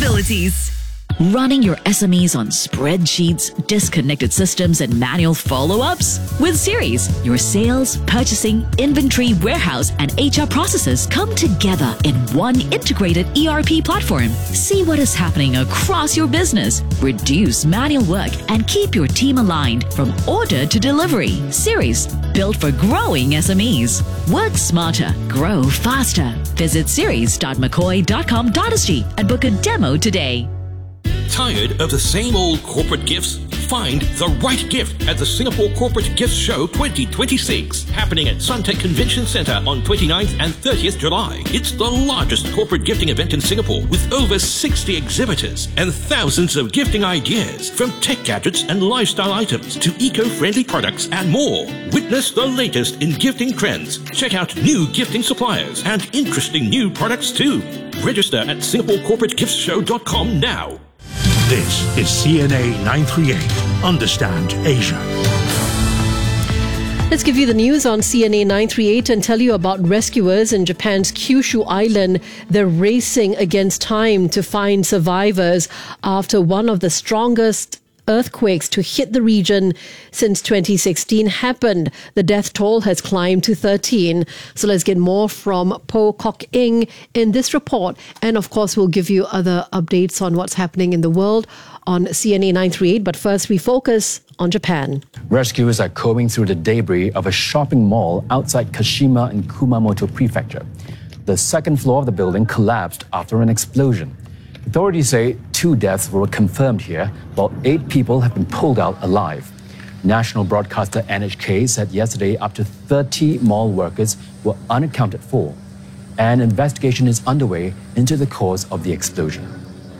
possibilities. Running your SMEs on spreadsheets, disconnected systems, and manual follow-ups? With Series, your sales, purchasing, inventory, warehouse, and HR processes come together in one integrated ERP platform. See what is happening across your business, reduce manual work, and keep your team aligned from order to delivery. Series, built for growing SMEs. Work smarter, grow faster. Visit series.mccoy.com.sg and book a demo today. Tired of the same old corporate gifts? Find the right gift at the Singapore Corporate Gifts Show 2026, happening at Suntec Convention Centre on 29th and 30th July. It's the largest corporate gifting event in Singapore with over 60 exhibitors and thousands of gifting ideas, from tech gadgets and lifestyle items to eco-friendly products and more. Witness the latest in gifting trends. Check out new gifting suppliers and interesting new products too. Register at SingaporeCorporateGiftsShow.com now. This is CNA 938. Understand Asia. Let's give you the news on CNA 938 and tell you about rescuers in Japan's Kyushu Island. They're racing against time to find survivors after one of the strongest earthquakes to hit the region since 2016 happened. The death toll has climbed to 13. So let's get more from Po Kok Ing in this report. And of course, we'll give you other updates on what's happening in the world on CNA 938. But first, we focus on Japan. Rescuers are combing through the debris of a shopping mall outside Kashima in Kumamoto Prefecture. The second floor of the building collapsed after an explosion. Authorities say 2 deaths were confirmed here, while 8 people have been pulled out alive. National broadcaster NHK said yesterday up to 30 mall workers were unaccounted for. An investigation is underway into the cause of the explosion.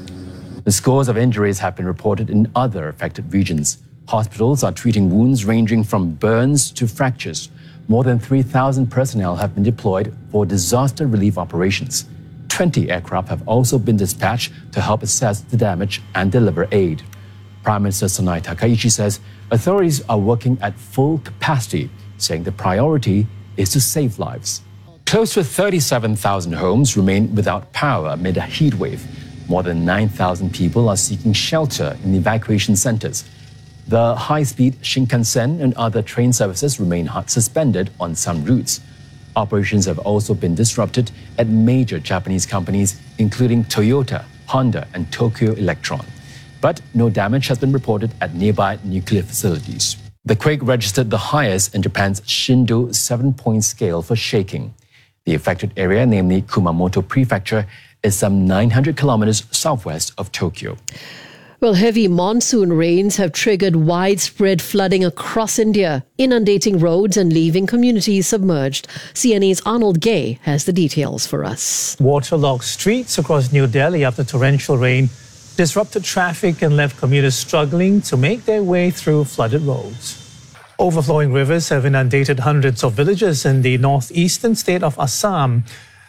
The scores of injuries have been reported in other affected regions. Hospitals are treating wounds ranging from burns to fractures. More than 3,000 personnel have been deployed for disaster relief operations. 20 aircraft have also been dispatched to help assess the damage and deliver aid. Prime Minister Sonai Takaichi says authorities are working at full capacity, saying the priority is to save lives. Close to 37,000 homes remain without power amid a heat wave. More than 9,000 people are seeking shelter in evacuation centers. The high-speed Shinkansen and other train services remain suspended on some routes. Operations have also been disrupted at major Japanese companies, including Toyota, Honda, and Tokyo Electron. But no damage has been reported at nearby nuclear facilities. The quake registered the highest in Japan's Shindo 7-point scale for shaking. The affected area, namely Kumamoto Prefecture, is some 900 kilometers southwest of Tokyo. Well, heavy monsoon rains have triggered widespread flooding across India, inundating roads and leaving communities submerged. CNA's Arnold Gay has the details for us. Waterlogged streets across New Delhi after torrential rain disrupted traffic and left commuters struggling to make their way through flooded roads. Overflowing rivers have inundated hundreds of villages in the northeastern state of Assam.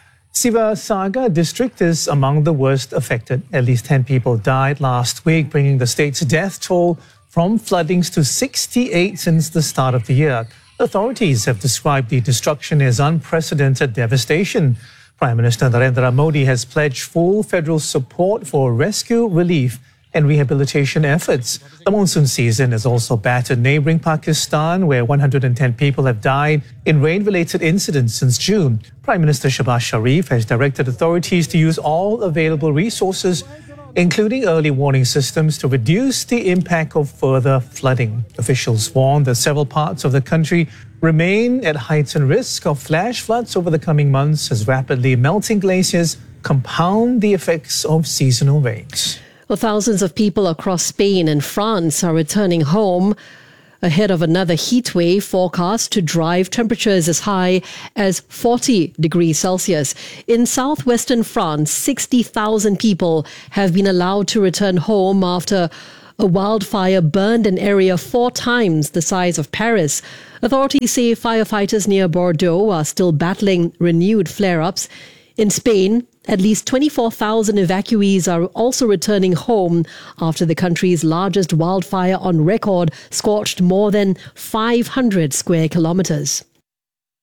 Sivasagar district is among the worst affected. At least 10 people died last week, bringing the state's death toll from floodings to 68 since the start of the year. Authorities have described the destruction as unprecedented devastation. Prime Minister Narendra Modi has pledged full federal support for rescue, relief and rehabilitation efforts. The monsoon season has also battered neighboring Pakistan, where 110 people have died in rain-related incidents since June. Prime Minister Shehbaz Sharif has directed authorities to use all available resources, including early warning systems, to reduce the impact of further flooding. Officials warn that several parts of the country remain at heightened risk of flash floods over the coming months as rapidly melting glaciers compound the effects of seasonal rains. Well, thousands of people across Spain and France are returning home ahead of another heat wave forecast to drive temperatures as high as 40 degrees Celsius. In southwestern France, 60,000 people have been allowed to return home after a wildfire burned an area 4 times the size of Paris. Authorities say firefighters near Bordeaux are still battling renewed flare-ups. In Spain, at least 24,000 evacuees are also returning home after the country's largest wildfire on record scorched more than 500 square kilometers.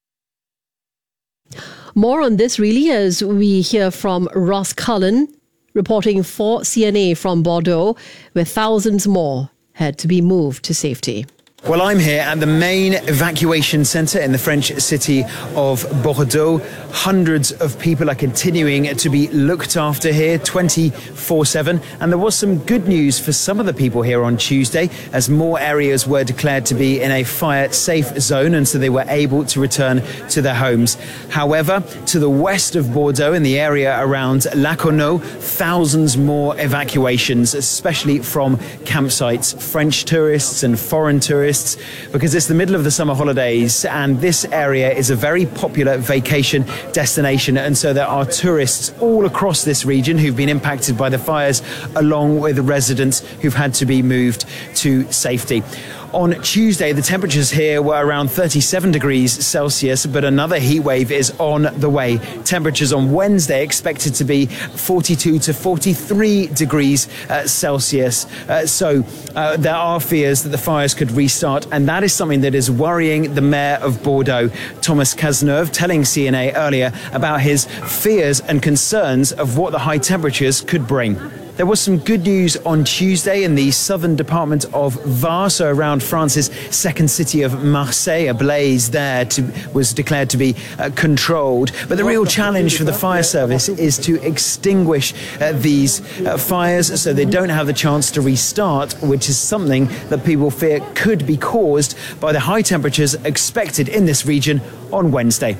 More on this really as we hear from Ross Cullen, reporting for CNA from Bordeaux, where thousands more had to be moved to safety. Well, I'm here at the main evacuation centre in the French city of Bordeaux. Hundreds of people are continuing to be looked after here 24/7. And there was some good news for some of the people here on Tuesday, as more areas were declared to be in a fire-safe zone, and so they were able to return to their homes. However, to the west of Bordeaux, in the area around Lacournau, thousands more evacuations, especially from campsites, French tourists and foreign tourists, because it's the middle of the summer holidays and this area is a very popular vacation destination, and so there are tourists all across this region who've been impacted by the fires, along with residents who've had to be moved to safety. On Tuesday, the temperatures here were around 37 degrees Celsius, but another heat wave is on the way. Temperatures on Wednesday expected to be 42 to 43 degrees Celsius. So there are fears that the fires could restart, and that is something that is worrying the mayor of Bordeaux, Thomas Cazeneuve, telling CNA earlier about his fears and concerns of what the high temperatures could bring. There was some good news on Tuesday in the southern department of Var, so around France's second city of Marseille. A blaze there was declared to be controlled. But the real challenge for the fire service is to extinguish these fires so they don't have the chance to restart, which is something that people fear could be caused by the high temperatures expected in this region on Wednesday.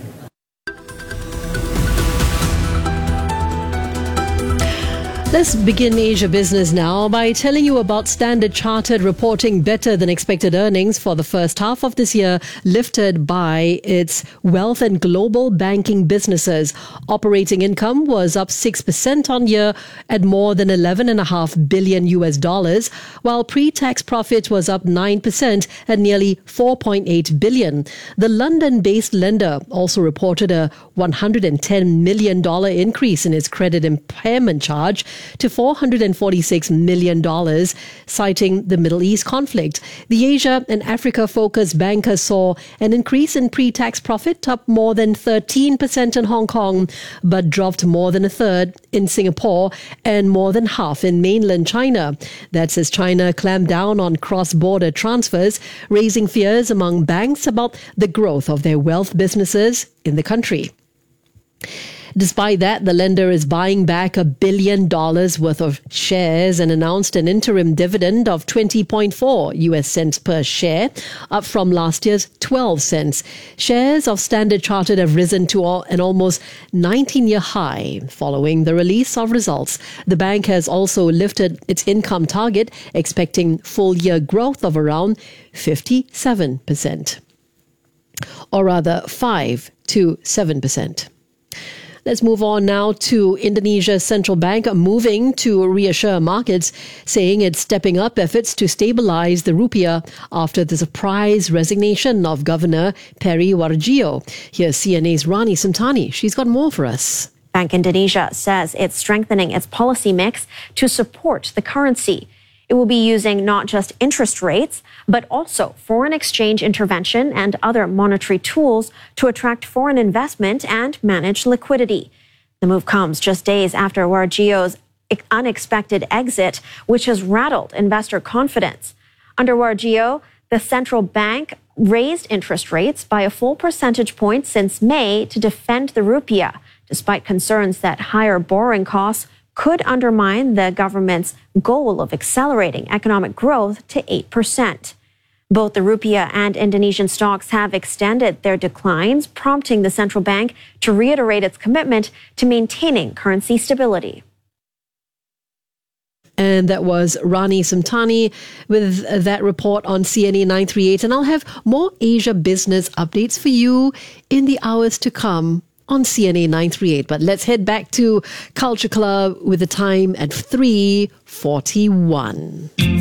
Let's begin Asia Business now by telling you about Standard Chartered reporting better than expected earnings for the first half of this year, lifted by its wealth and global banking businesses. Operating income was up 6% on year at more than $11.5 billion, while pre-tax profit was up 9% at nearly $4.8 billion. The London-based lender also reported a $110 million increase in its credit impairment charge to $446 million, citing the Middle East conflict. The Asia and Africa-focused banker saw an increase in pre-tax profit, up more than 13% in Hong Kong, but dropped more than a third in Singapore and more than half in mainland China. That's as China clamped down on cross-border transfers, raising fears among banks about the growth of their wealth businesses in the country. Despite that, the lender is buying back $1 billion worth of shares and announced an interim dividend of 20.4 US cents per share, up from last year's 12 cents. Shares of Standard Chartered have risen to an almost 19-year high following the release of results. The bank has also lifted its income target, expecting full-year growth of around 57%, or rather 5 to 7%. Let's move on now to Indonesia's central bank moving to reassure markets, saying it's stepping up efforts to stabilize the rupiah after the surprise resignation of Governor Peri Warjio. Here's CNA's Rani Samtani. She's got more for us. Bank Indonesia says it's strengthening its policy mix to support the currency. It will be using not just interest rates, but also foreign exchange intervention and other monetary tools to attract foreign investment and manage liquidity. The move comes just days after Warjio's unexpected exit, which has rattled investor confidence. Under Warjio, the central bank raised interest rates by a full percentage point since May to defend the rupiah, despite concerns that higher borrowing costs could undermine the government's goal of accelerating economic growth to 8%. Both the rupiah and Indonesian stocks have extended their declines, prompting the central bank to reiterate its commitment to maintaining currency stability. And that was Rani Samtani with that report on CNA 938. And I'll have more Asia business updates for you in the hours to come on CNA 938. But let's head back to Culture Club with the time at 3:41.